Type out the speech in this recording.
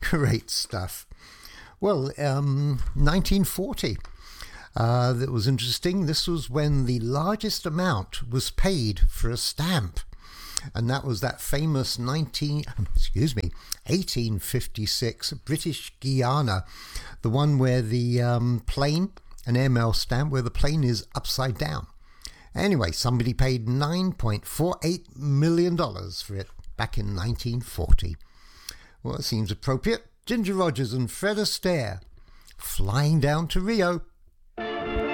Great stuff. Well, 1940. That was interesting. This was when the largest amount was paid for a stamp. And that was that famous 1856 British Guiana, the one where the plane, an airmail stamp where the plane is upside down. Anyway, somebody paid $9.48 million for it back in 1940. Well, it seems appropriate. Ginger Rogers and Fred Astaire, Flying Down to Rio.